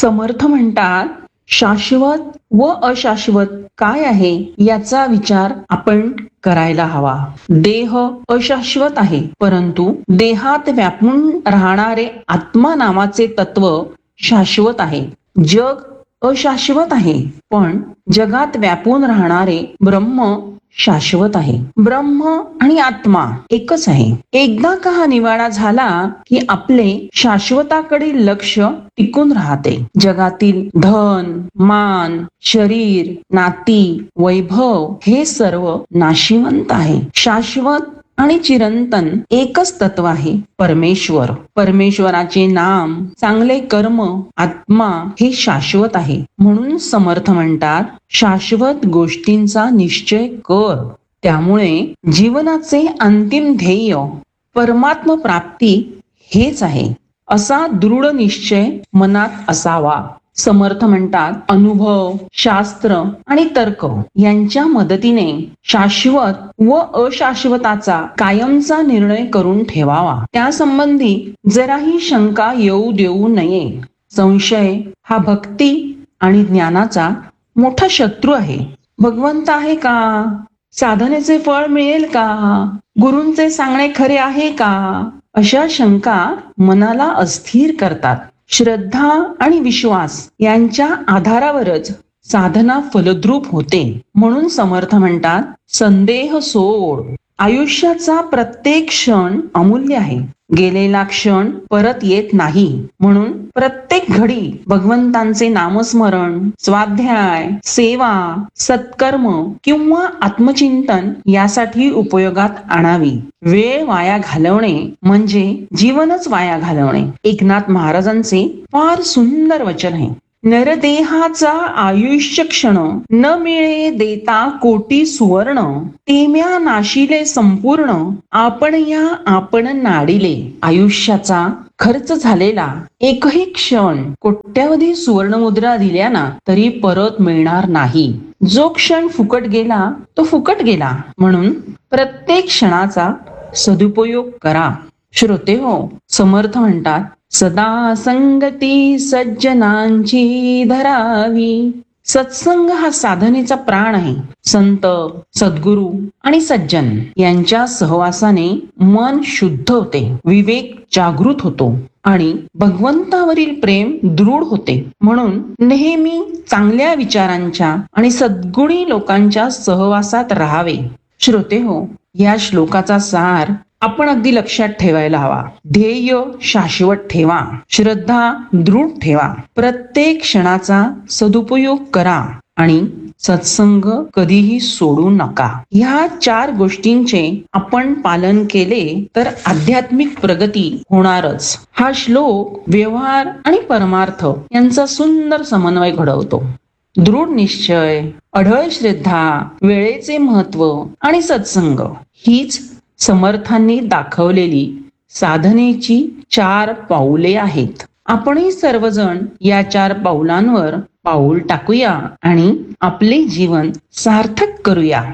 समर्थ म्हणतात, शाश्वत व अशाश्वत काय आहे याचा विचार आपण करायला हवा. देह अशाश्वत आहे, परंतु देहात व्यापून राहणारे आत्मा नावाचे तत्व शाश्वत आहे. जग अशाश्वत आहे, पण जगात व्यापून राहणारे ब्रह्म शाश्वत आहे. ब्रह्म आणि आत्मा एकच आहे. एकदा का हा निवाडा झाला की आपले शाश्वताकडील लक्ष टिकून राहते. जगातील धन, मान, शरीर, नाती, वैभव हे सर्व नाशिवंत आहे. शाश्वत आणि चिरंतन एकच तत्व आहे, परमेश्वर. परमेश्वराचे नाम, चांगले कर्म, आत्मा हे शाश्वत आहे. म्हणून समर्थ म्हणतात, शाश्वत गोष्टींचा निश्चय कर. त्यामुळे जीवनाचे अंतिम ध्येय परमात्म प्राप्ती हेच आहे, असा दृढ निश्चय मनात असावा. समर्थ म्हणतात, अनुभव, शास्त्र आणि तर्क यांच्या मदतीने शाश्वत व अशाश्वताचा कायमचा निर्णय करून ठेवावा. त्यासंबंधी जराही शंका येऊ देऊ नये. संशय हा भक्ती आणि ज्ञानाचा मोठा शत्रू आहे. भगवंत आहे का? साधनेचे फळ मिळेल का? गुरूंचे सांगणे खरे आहे का? अशा शंका मनाला अस्थिर करतात. श्रद्धा आणि विश्वास यांच्या आधारावरच साधना फलद्रूप होते. म्हणून समर्थ म्हणतात, संदेह सोड. आयुष्याचा प्रत्येक क्षण अमूल्य आहे. गेलेला क्षण परत येत नाही. म्हणून प्रत्येक घडी भगवंतांचे नामस्मरण, स्वाध्याय, सेवा, सत्कर्म किंवा आत्मचिंतन यासाठी उपयोगात आणावी. वेळ वाया घालवणे म्हणजे जीवनच वाया घालवणे. एकनाथ महाराजांचे फार सुंदर वचन आहे. नरदेहाचा आयुष्य क्षण न मिळे देता कोटी सुवर्ण, तेम्या नाशिले संपूर्ण, आपण नाडिले. आयुष्याचा खर्च झालेला एकही क्षण कोट्यावधी सुवर्णमुद्रा दिल्या ना तरी परत मिळणार नाही. जो क्षण फुकट गेला तो फुकट गेला. म्हणून प्रत्येक क्षणाचा सदुपयोग करा. श्रोते हो, समर्थ म्हणतात, सदा संगती सज्जनांची धरावी. सत्संग हा साधनेचा प्राण आहे. संत, सद्गुरू आणि सज्जन यांच्या सहवासाने मन शुद्ध होते, विवेक जागृत होतो आणि भगवंतावरील प्रेम दृढ होते. म्हणून नेहमी चांगल्या विचारांच्या आणि सद्गुणी लोकांच्या सहवासात राहावे. श्रोते हो, या श्लोकाचा सार आपण अगदी लक्षात ठेवायला हवा. ध्येय शाश्वत ठेवा, श्रद्धा दृढ ठेवा, प्रत्येक क्षणाचा सदुपयोग करा आणि सत्संग कधीही सोडू नका. ह्या 4 गोष्टींचे आपण पालन केले तर आध्यात्मिक प्रगती होणारच. हा श्लोक व्यवहार आणि परमार्थ यांचा सुंदर समन्वय घडवतो. दृढ निश्चय, अढळ श्रद्धा, वेळेचे महत्व आणि सत्संग हीच समर्थांनी दाखवलेली साधनेची 4 पाऊले आहेत. आपणही सर्वजण या 4 पाऊलांवर पाऊल टाकूया आणि आपले जीवन सार्थक करूया.